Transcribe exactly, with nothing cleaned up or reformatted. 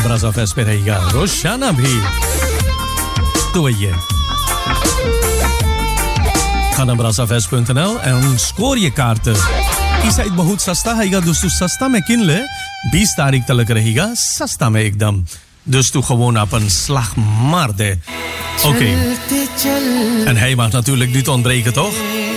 ब्राज़ा फेस्ट पे रहेगा रोशाना भी। तो आइए खाना ब्राज़ा fest punt n l en scoor je kaarten. Die site बहुत सस्ता है दोस्तों, सस्ता में किन ले बीस तारीख तक रहेगा सस्ता में एकदम. Dus toe gewoon op een slag maar de. Oké. Okay. En hij mag natuurlijk niet ontbreken, toch?